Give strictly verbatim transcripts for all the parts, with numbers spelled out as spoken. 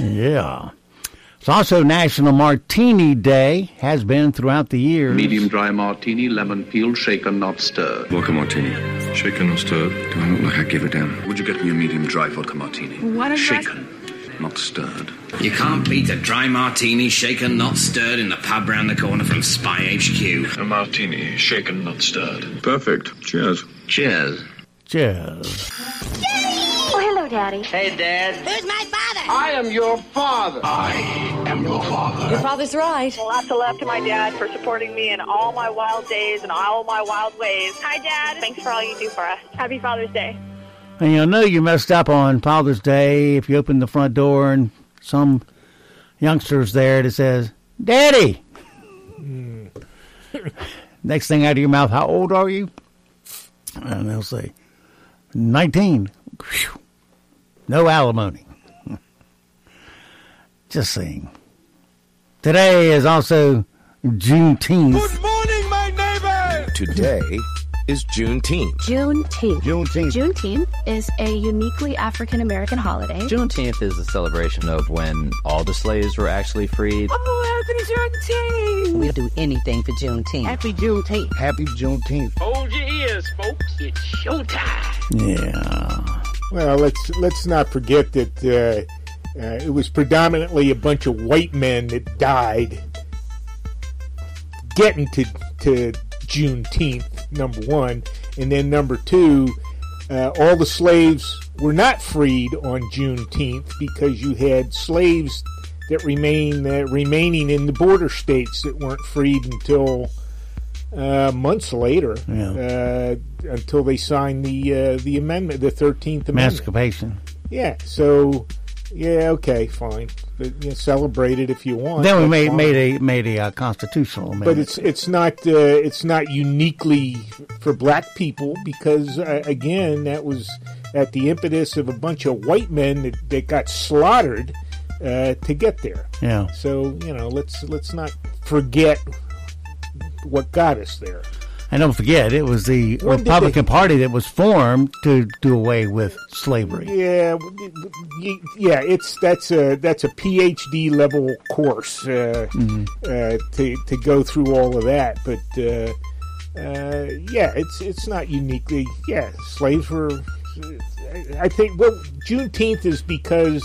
Yeah. It's also National Martini Day, has been throughout the year. Medium dry martini, lemon peel, shaken, not stirred. Vodka martini, shaken, not stirred. Do I look like I give a damn? Would you get me a medium dry vodka martini? What is shaken, not stirred. You can't beat a dry martini, shaken, not stirred in the pub round the corner from Spy H Q. A martini, shaken, not stirred. Perfect. Cheers. Cheers. Cheers. Oh, hello, Daddy. Hey, Dad. Who's my father? I am your father. I am your father. Your father's right. Lots of love to my dad for supporting me in all my wild days and all my wild ways. Hi, Dad. Thanks for all you do for us. Happy Father's Day. And you'll know you messed up on Father's Day if you open the front door and some youngster's there that says, Daddy. Mm. Next thing out of your mouth, how old are you? And they'll say, nineteen. Whew. No alimony. Just saying. Today is also Juneteenth. Good morning, my neighbor! Today is Juneteenth. Juneteenth. Juneteenth. Juneteenth is a uniquely African-American holiday. Juneteenth is a celebration of when all the slaves were actually freed. Oh, happy Juneteenth! We'll do anything for Juneteenth. Happy Juneteenth. Happy Juneteenth. Hold your ears, folks. It's showtime. Yeah. Well, let's let's not forget that uh, uh, it was predominantly a bunch of white men that died getting to to Juneteenth, number one, and then number two, uh, all the slaves were not freed on Juneteenth because you had slaves that remain uh, remaining in the border states that weren't freed until uh, months later, yeah. uh, until they signed the uh, the amendment, the thirteenth Amendment. Emancipation. Yeah. So, yeah, okay, fine. But, you know, celebrate it if you want. Then we made fine. made a made a uh, constitutional amendment. But it's it's not uh, it's not uniquely for black people because uh, again that was at the impetus of a bunch of white men that, that got slaughtered uh, to get there. Yeah. So you know let's let's not forget what got us there. And don't forget, it was the When Republican they, Party that was formed to do away with slavery. Yeah, yeah, it's that's a that's a P H D level course uh, mm-hmm. uh, to to go through all of that. But uh, uh, yeah, it's it's not uniquely. Yeah, slaves were. I think well, Juneteenth is because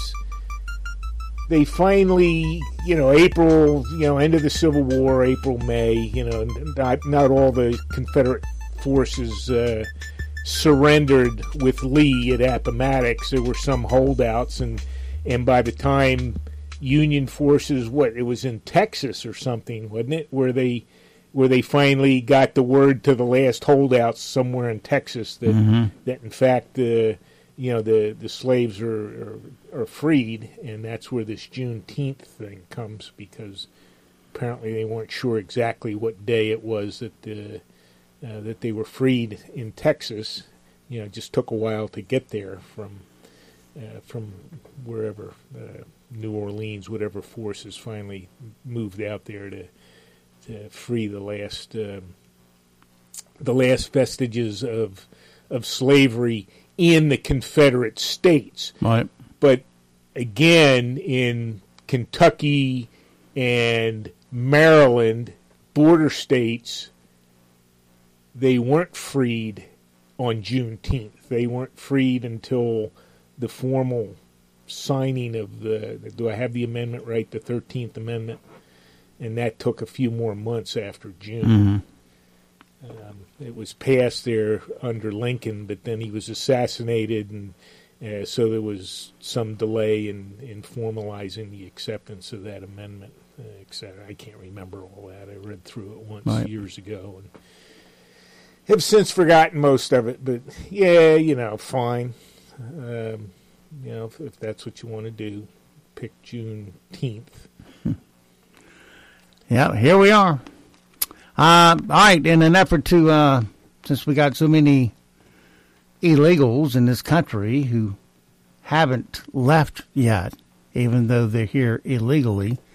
they finally, you know, April, you know, end of the Civil War, April, May, you know, not not all the Confederate forces uh, surrendered with Lee at Appomattox. There were some holdouts, and and by the time Union forces, what, it was in Texas or something, wasn't it, where they where they finally got the word to the last holdouts somewhere in Texas that mm-hmm. that in fact the you know the the slaves are, are are freed, and that's where this Juneteenth thing comes, because apparently they weren't sure exactly what day it was that uh, uh, that they were freed in Texas. You know, it just took a while to get there from uh, from wherever, uh, New Orleans, whatever forces finally moved out there to to free the last uh, the last vestiges of of slavery in the Confederate States. Right. But again, in Kentucky and Maryland, border states, they weren't freed on Juneteenth. They weren't freed until the formal signing of the, do I have the amendment right, the thirteenth Amendment? And that took a few more months after June. Mm-hmm. Um, it was passed there under Lincoln, but then he was assassinated, and uh, so there was some delay in, in formalizing the acceptance of that amendment, uh, et cetera. I can't remember all that. I read through it once right. years ago and have since forgotten most of it. But, yeah, you know, fine. Um, you know, if, if that's what you want to do, pick Juneteenth. Yeah, here we are. Uh, all right, in an effort to, uh, since we got so many illegals in this country who haven't left yet, even though they're here illegally,